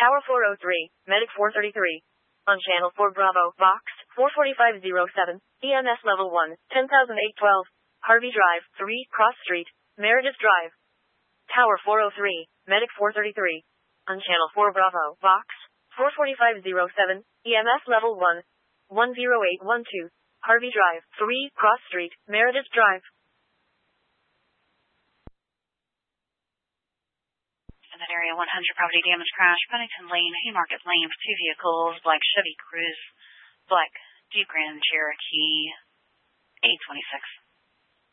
Tower 403, Medic 433. On Channel 4 Bravo, Vox, 44507, EMS Level 1, 10812. Harvey Drive, 3, Cross Street, Meredith Drive. Tower 403, Medic 433. On Channel 4 Bravo, Vox, 44507, EMS Level 1, 10812. Harvey Drive, 3, Cross Street, Meredith Drive. In that area, 100 property damage crash, Pennington Lane, Haymarket Lane, 2 vehicles, black Chevy Cruze, black Jeep Grand Cherokee, 826.